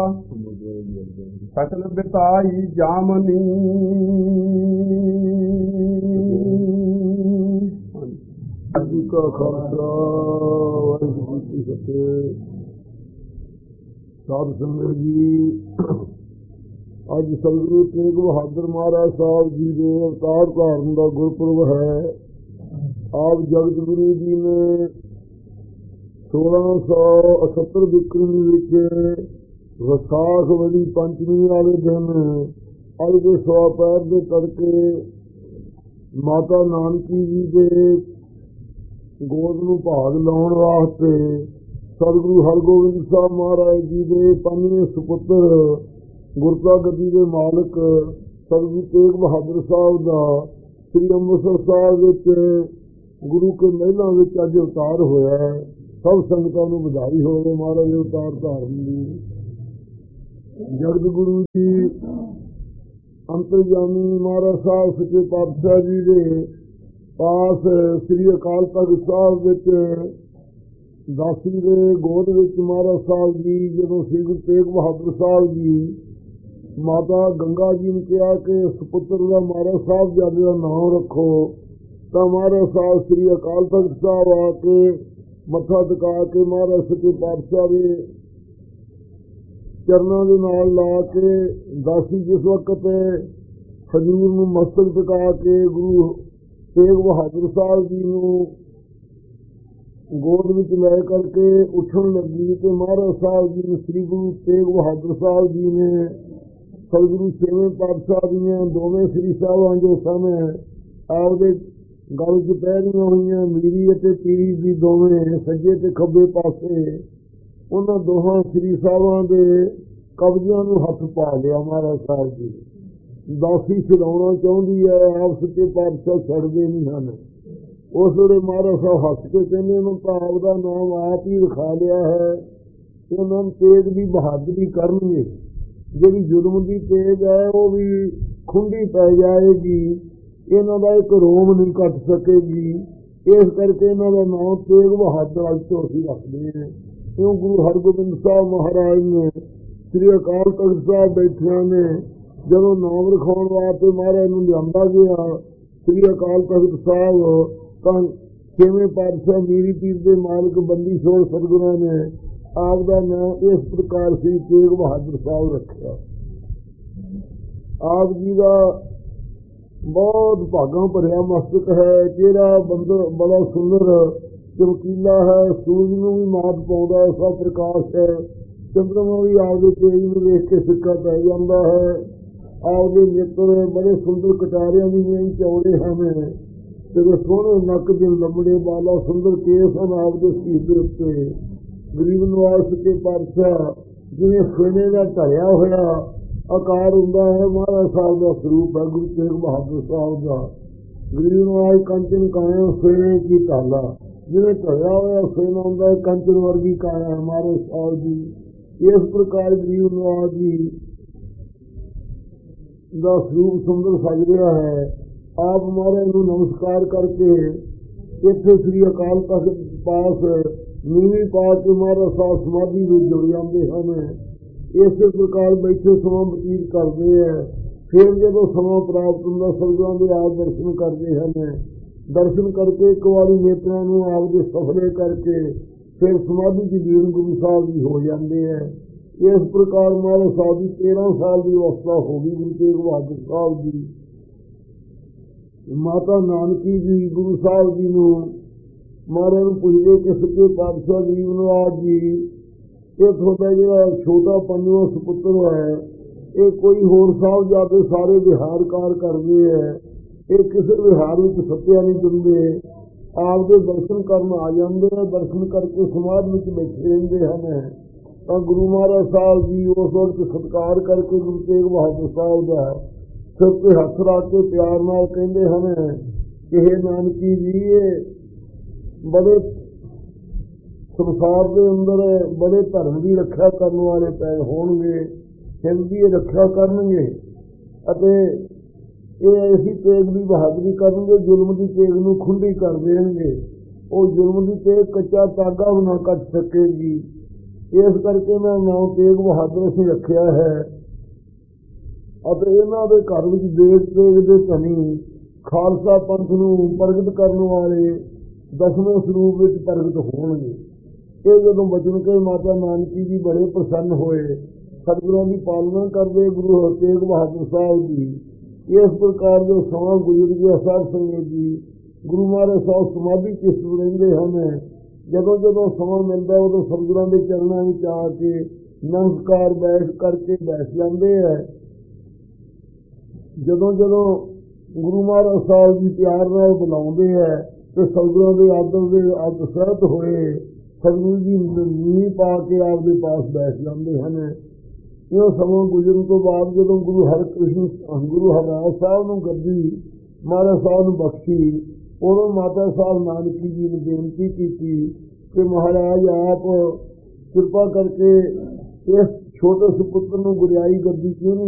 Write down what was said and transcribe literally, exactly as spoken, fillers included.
ਸਕਲ ਬਿਤਾਈ ਜਾਮਨੀ। ਜੀ ਕਾ ਖਾਲਸਾ ਵਾਹਿਗੁਰੂ ਜੀ ਕੀ ਫਤਿਹ। ਸਾਧ ਸੰਗਤ ਜੀ, ਅੱਜ ਸਤਿਗੁਰੂ ਤੇਗ ਬਹਾਦਰ ਮਹਾਰਾਜ ਸਾਹਿਬ ਜੀ ਦੇ ਅਵਤਾਰ ਧਾਰਨ ਦਾ ਗੁਰਪੁਰਬ ਹੈ। ਆਪ ਜਗਤ ਗੁਰੂ ਜੀ ਨੇ ਸੋਲਾਂ ਸੌ ਅਠੱਤਰ ਬਿਕਰਮੀ ਵਿੱਚ ਵਿਸਾਖ ਵਾਲੀ ਪੰਚਮੀ ਵਾਲੇ ਦਿਨ ਅੱਜ ਦੇ ਸਵਾ ਪੈਰ ਦੇ ਤੜਕੇ ਮਾਤਾ ਨਾਨਕੀ ਜੀ ਦੇ ਗੋਦ ਨੂੰ ਭਾਗ ਲਾਉਣ ਵਾਸਤੇ ਸਤਿਗੁਰੂ ਹਰਗੋਬਿੰਦ ਸਾਹਿਬ ਮਹਾਰਾਜ ਜੀ ਦੇ ਪੰਜਵੇਂ ਸੁਪੁੱਤਰ ਗੁਰਤਾ ਗੱਦੀ ਦੇ ਮਾਲਕ ਸਤਿਗੁਰੂ ਤੇਗ ਬਹਾਦਰ ਸਾਹਿਬ ਦਾ ਸ੍ਰੀ ਅੰਮ੍ਰਿਤਸਰ ਸਾਹਿਬ ਵਿੱਚ ਗੁਰੂ ਕੇ ਮਹਿਲਾਂ ਵਿੱਚ ਅੱਜ ਅਵਤਾਰ ਹੋਇਆ ਹੈ। ਸਭ ਸੰਗਤਾਂ ਨੂੰ ਵਧਾਈ ਹੋਵੇ ਮਹਾਰਾਜ ਅਵਤਾਰ ਧਾਰਨ ਦੀ। ਜਗਤ ਗੁਰੂ ਜੀ ਅੰਤਰਜਾਮੀ ਮਹਾਰਾਜ ਸਾਹਿਬ ਸੱਚੇ ਪਾਤਸ਼ਾਹ ਜੀ ਦੇ ਪਾਸ ਸ੍ਰੀ ਅਕਾਲ ਤਖ਼ਤ ਸਾਹਿਬ ਵਿੱਚ ਦਾਸੀ ਦੇ ਗੋਦ ਵਿੱਚ ਮਹਾਰਾਜ ਸਾਹਿਬ ਜੀ ਜਦੋਂ ਸ੍ਰੀ ਗੁਰੂ ਤੇਗ ਬਹਾਦਰ ਸਾਹਿਬ ਜੀ ਮਾਤਾ ਗੰਗਾ ਜੀ ਨੂੰ ਕਿਹਾ ਕਿ ਸੁਪੁੱਤਰ ਦਾ ਮਹਾਰਾਜ ਸਾਹਿਬ ਜਾਦੇ ਦਾ ਨਾਮ ਰੱਖੋ, ਤਾਂ ਮਹਾਰਾਜ ਸਾਹਿਬ ਸ੍ਰੀ ਅਕਾਲ ਤਖ਼ਤ ਸਾਹਿਬ ਆ ਕੇ ਮੱਥਾ ਟਿਕਾ ਕੇ ਮਹਾਰਾਜ ਸੱਚੇ ਪਾਤਸ਼ਾਹ ਦੇ ਚਰਨਾਂ ਦੇ ਨਾਲ ਲਾ ਕੇ ਦਾਸੀ ਜਿਸ ਵਕਤ ਹਜ਼ੂਰ ਨੂੰ ਮਸਤਕ ਟਿਕਾ ਕੇ ਗੁਰੂ ਤੇਗ ਬਹਾਦਰ ਸਾਹਿਬ ਜੀ ਨੂੰ ਗੋਦ ਵਿੱਚ ਲੈ ਕਰਕੇ ਉੱਠਣ ਲੱਗੀ ਤੇ ਮਹਾਰਾਜ ਸਾਹਿਬ ਜੀ ਨੂੰ ਸ੍ਰੀ ਗੁਰੂ ਤੇਗ ਬਹਾਦਰ ਸਾਹਿਬ ਜੀ ਨੇ ਸਤਿਗੁਰੂ ਛੇਵੇਂ ਪਾਤਸ਼ਾਹ ਦੀਆਂ ਦੋਵੇਂ ਸ੍ਰੀ ਸਾਹਿਬਾਂ ਜੋ ਸਨ ਆਪਦੇ ਗਲ 'ਚ ਪਹਿਰੀਆਂ ਹੋਈਆਂ ਮੀਰੀ ਅਤੇ ਪੀਰੀ ਦੀ ਦੋਵੇਂ ਸੱਜੇ ਤੇ ਖੱਬੇ ਪਾਸੇ ਉਹਨਾਂ ਦੋਹਾਂ ਸ੍ਰੀ ਸਾਹਿਬਾਂ ਦੇ ਕਬਜ਼ਿਆਂ ਨੂੰ ਹੱਥ ਪਾ ਲਿਆ। ਮਹਾਰਾਜ ਸਾਹਿਬ ਜੀ ਦਾਸੀ ਛਡਾਉਣਾ ਚਾਹੁੰਦੀ ਹੈ, ਆਪ ਸੱਚੇ ਪਾਤਸ਼ਾਹ ਛੱਡਦੇ ਨਹੀਂ ਹਨ। ਉਸ ਵੇਲੇ ਮਹਾਰਾਜ ਸਾਹਿਬ ਹੱਸ ਕੇ ਕਹਿੰਦੇ ਉਹਨੂੰ ਤਾਂ ਆਪ ਦਾ ਨਾਮ ਆਪ ਹੀ ਵਿਖਾ ਲਿਆ ਹੈ, ਇਹਨਾਂ ਨੂੰ ਤੇਗ ਦੀ ਬਹਾਦਰੀ ਕਰਨਗੇ। ਜਿਹੜੀ ਜ਼ੁਲਮ ਦੀ ਤੇਗ ਹੈ ਉਹ ਵੀ ਖੁੰਡੀ ਪੈ ਜਾਏਗੀ, ਇਹਨਾਂ ਦਾ ਇੱਕ ਰੋਮ ਨਹੀਂ ਕੱਟ ਸਕੇਗੀ। ਇਸ ਕਰਕੇ ਇਹਨਾਂ ਦਾ ਨਾਮ ਤੇਗ ਬਹਾਦਰ ਅੱਜ ਤੋਂ ਅਸੀਂ ਰੱਖਦੇ ਹਾਂ। ਕਿਉਂ ਗੁਰੂ ਹਰਗੋਬਿੰਦ ਸਾਹਿਬ ਮਹਾਰਾਜ ਨੇ ਸ੍ਰੀ ਅਕਾਲ ਤਖ਼ਤ ਸਾਹਿਬ ਬੈਠਿਆਂ ਨੇ ਜਦੋਂ ਨਾਮ ਰਖਾਉਣ ਵਾਸਤੇ ਮਹਾਰਾਜ ਨੂੰ ਲਿਆਂਦਾ ਗਿਆ ਸ੍ਰੀ ਅਕਾਲ ਤਖ਼ਤ ਸਾਹਿਬ, ਤਾਂ ਛੇਵੇਂ ਪਾਤਸ਼ਾਹ ਮੀਰੀ ਪੀਰ ਦੇ ਮਾਲਕ ਬੰਦੀ ਛੋੜ ਸਤਿਗੁਰਾਂ ਨੇ ਆਪ ਦਾ ਨਾਮ ਇਸ ਪ੍ਰਕਾਰ ਸ੍ਰੀ ਤੇਗ ਬਹਾਦਰ ਸਾਹਿਬ ਰੱਖਿਆ। ਆਪ ਜੀ ਦਾ ਬਹੁਤ ਭਾਗਾਂ ਭਰਿਆ ਮਸਤਕ ਹੈ, ਚਿਹਰਾ ਬੰਦਰ ਬੜਾ ਸੁੰਦਰ ਚਮਕੀਲਾ ਹੈ, ਸੂਰਜ ਨੂੰ ਵੀ ਮਾਤ ਪਾਉਂਦਾ ਐਸਾ ਪ੍ਰਕਾਸ਼ ਹੈ, ਚੰਦਰਮਾ ਵੀ ਆਪਦੇ ਤੇਜ ਨੂੰ ਵੇਖ ਕੇ ਸਿੱਕਾ ਪੈ ਜਾਂਦਾ ਹੈ। ਆਪਦੇ ਨੇਤਰ ਬੜੇ ਸੁੰਦਰ ਕਟਾਰਿਆਂ ਦੀ ਨੀਂਹ ਚੌੜੇ ਹਨ ਤੇ ਸੋਹਣੇ ਨੱਕ ਦੇ ਲੰਬੜੇ ਬਾਲਾ ਸੁੰਦਰ ਕੇਸ ਹਨ ਆਪਦੇ ਸੀਸ ਦੇ ਉੱਤੇ। ਗਰੀਬ ਨਵਾਜ਼ ਸੱਚੇ ਪਾਤਸ਼ਾਹ ਜਿਵੇਂ ਸੋਨੇ ਦਾ ਢਲਿਆ ਹੋਇਆ ਆਕਾਰ ਹੁੰਦਾ ਹੈ, ਮਹਾਰਾਜ ਸਾਹਿਬ ਦਾ ਸਰੂਪ ਹੈ ਗੁਰੂ ਤੇਗ ਬਹਾਦਰ ਸਾਹਿਬ ਦਾ। ਗਰੀਬ ਨਵਾਜ਼ ਕੰਚਨ ਕਾਇਆ ਸੋਨੇ ਕੀ ਢਾਲਾ, ਜਿਵੇਂ ਢਲਿਆ ਹੋਇਆ ਸੋਨਾ ਹੁੰਦਾ ਕੰਚਨ ਵਰਗੀ ਕਾਇਆ ਹੈ ਮਹਾਰਾਜ ਸਾਹਿਬ ਦੀ। ਇਸ ਪ੍ਰਕਾਰ ਗਰੀਬ ਨਵਾਜ਼ ਜੀ ਦਾ ਸਰੂਪ ਸੁੰਦਰ ਸਜ ਰਿਹਾ ਹੈ। ਆਪ ਮਹਾਰਾਜ ਨੂੰ ਨਮਸਕਾਰ ਕਰਕੇ ਇੱਥੇ ਸ੍ਰੀ ਅਕਾਲ ਤਖ਼ਤ ਪਾਸ ਨੀਵੀਂ ਪਾ ਕੇ ਮਹਾਰਾਜ ਸਾਹਿਬ ਸਮਾਧੀ ਵਿੱਚ ਜੁੜ ਜਾਂਦੇ ਹਨ। ਇਸੇ ਪ੍ਰਕਾਰ ਬੈਠੇ ਸਮਾਂ ਬਤੀਤ ਕਰਦੇ ਹੈ। ਫਿਰ ਜਦੋਂ ਸਮਾਂ ਪ੍ਰਾਪਤ ਹੁੰਦਾ ਸਤਿਗੁਰਾਂ ਦੇ ਆਪ ਦਰਸ਼ਨ ਕਰਦੇ ਹਨ। ਦਰਸ਼ਨ ਕਰਕੇ ਇੱਕ ਵਾਰੀ ਨੇਤਰਾਂ ਨੂੰ ਆਪਦੇ ਸਫਲੇ ਕਰਕੇ ਫਿਰ ਸਮਾਧੀ ਦੀ ਲੀਨ ਗੁਰੂ ਸਾਹਿਬ ਜੀ ਹੋ ਜਾਂਦੇ ਹੈ। ਇਸ ਪ੍ਰਕਾਰ ਮਹਾਰਾਜ ਸਾਹਿਬ ਦੀ ਤੇਰਾਂ ਸਾਲ ਦੀ ਅਵਸਥਾ ਹੋ ਗਈ। ਗੁਰੂ ਤੇਗ ਬਹਾਦਰ ਸਾਹਿਬ ਜੀ ਮਾਤਾ ਨਾਨਕੀ ਜੀ ਗੁਰੂ ਸਾਹਿਬ ਜੀ ਨੂੰ ਮਹਾਰਾਜ ਨੂੰ ਪੁੱਛਦੇ ਕਿ ਸੱਚੇ ਪਾਤਸ਼ਾਹ ਗਰੀਬ ਨਵਾਜ਼ ਜੀ, ਇਹ ਤੁਹਾਡਾ ਜਿਹੜਾ ਛੋਟਾ ਪੰਜਵਾਂ ਸੁਪੁੱਤਰ ਹੈ, ਇਹ ਕੋਈ ਹੋਰ ਸਾਹਿਬ ਜਾਦੇ ਸਾਰੇ ਵਿਹਾਰ ਕਾਰ ਕਰਦੇ ਹੈ, ਇਹ ਕਿਸੇ ਵਿਹਾਰ ਵਿੱਚ ਸੱਤਿਆ ਨਹੀਂ ਦਿੰਦੇ, ਆਪਦੇ ਦਰਸ਼ਨ ਕਰਨ ਆ ਜਾਂਦੇ ਆ, ਦਰਸ਼ਨ ਕਰਕੇ ਸਮਾਧ ਵਿੱਚ ਬੈਠੇ ਰਹਿੰਦੇ ਹਨ। ਤਾਂ ਗੁਰੂ ਮਹਾਰਾਜ ਸਾਹਿਬ ਜੀ ਉਸ ਵਕਤ ਸਤਿਕਾਰ ਕਰਕੇ ਗੁਰੂ ਤੇਗ ਬਹਾਦਰ ਸਾਹਿਬ ਦਾ ਸਿਰ 'ਤੇ ਹੱਥ ਰੱਖ ਕੇ ਪਿਆਰ ਨਾਲ ਕਹਿੰਦੇ ਹਨ ਕਿ ਇਹ ਨਾਨਕੀ ਜੀ, ਇਹ ਬੜੇ ਸੰਸਾਰ ਦੇ ਅੰਦਰ ਬੜੇ ਧਰਮ ਦੀ ਰੱਖਿਆ ਕਰਨ ਵਾਲੇ ਪੈ ਹੋਣਗੇ, ਹਿੰਦ ਦੀ ਰੱਖਿਆ ਕਰਨਗੇ ਅਤੇ ਇਹ ਐਸੀ ਤੇਗ ਦੀ ਬਹਾਦਰੀ ਕਰਨਗੇ, ਜ਼ੁਲਮ ਦੀ ਤੇਗ ਨੂੰ ਖੁੰਡੀ ਕਰ ਦੇਣਗੇ। ਉਹ ਜ਼ੁਲਮ ਦੀ ਤੇਗ ਕੱਚਾ ਧਾਗਾ ਵੀ ਨਾ ਕੱਟ ਸਕੇਗੀ। ਇਸ ਕਰਕੇ ਮੈਂ ਨਾਮ ਤੇਗ ਬਹਾਦਰ ਅਸੀਂ ਰੱਖਿਆ ਹੈ। ਅਤੇ ਇਹਨਾਂ ਦੇ ਘਰ ਵਿੱਚ ਦੇਖ ਤੇਗ ਦੇ ਧਨੀ ਖਾਲਸਾ ਪੰਥ ਨੂੰ ਪ੍ਰਗਟ ਕਰਨ ਵਾਲੇ ਦਸਵੇਂ ਸਰੂਪ ਵਿੱਚ ਪ੍ਰਗਟ ਹੋਣਗੇ। ਇਹ ਜਦੋਂ ਬਚਨ ਕੇ ਮਾਤਾ ਨਾਨਕੀ ਜੀ ਬੜੇ ਪ੍ਰਸੰਨ ਹੋਏ, ਸਤਿਗੁਰਾਂ ਦੀ ਪਾਲਣਾ ਕਰਦੇ ਗੁਰੂ ਹਰ ਤੇਗ ਬਹਾਦਰ ਸਾਹਿਬ ਜੀ। ਇਸ ਪ੍ਰਕਾਰ ਦੇ ਸਮਾਂ ਗੁਜ਼ਰ ਗਿਆ। ਸਾਧ ਸੰਗਤ ਜੀ, ਗੁਰੂ ਮਹਾਰਾਜ ਸਾਹਿਬ ਸਮਾਧੀ ਚਿੱਤ ਰਹਿੰਦੇ ਹਨ। ਜਦੋਂ ਜਦੋਂ ਸਮਾਂ ਮਿਲਦਾ ਉਦੋਂ ਸਤਿਗੁਰਾਂ ਦੇ ਚਰਨਾਂ ਵਿੱਚ ਆ ਕੇ ਨਮਸਕਾਰ ਬੈਠ ਕਰਕੇ ਬੈਠ ਜਾਂਦੇ ਹੈ। ਜਦੋਂ ਜਦੋਂ ਗੁਰੂ ਮਹਾਰਾਜ ਸਾਹਿਬ ਜੀ ਪਿਆਰ ਨਾਲ ਬੁਲਾਉਂਦੇ ਹੈ ਤੇ ਸਤਿਗੁਰਾਂ ਦੇ ਆਦਰ ਦੇ ਆਦਰ ਸਹਿਤ ਹੋਏ ਸਤਿਗੁਰੂ ਜੀ ਨੀਂਹ ਪਾ ਕੇ ਆਪਦੇ ਪਾਸ ਬੈਠ ਜਾਂਦੇ ਹਨ। ਇਹ ਸਮਾਂ ਗੁਜ਼ਰਨ ਤੋਂ ਬਾਅਦ ਜਦੋਂ ਗੁਰੂ ਹਰਿਕ੍ਰਿਸ਼ਨ ਗੁਰੂ ਹਰਿਰਾਏ ਸਾਹਿਬ ਨੂੰ ਗੱਦੀ ਮਹਾਰਾਜ ਸਾਹਿਬ ਨੂੰ ਬਖਸ਼ੀ, ਉਦੋਂ ਮਾਤਾ ਸਾਹਿਬ ਨਾਨਕੀ ਜੀ ਨੂੰ ਬੇਨਤੀ ਕੀਤੀ ਕਿ ਮਹਾਰਾਜ ਆਪ ਕਿਰਪਾ ਕਰਕੇ ਇਸ ਛੋਟੇ ਸੁਪੁੱਤਰ ਨੂੰ ਗੁਰਿਆਈ ਗੱਦੀ ਕਿਉਂ ਨਹੀਂ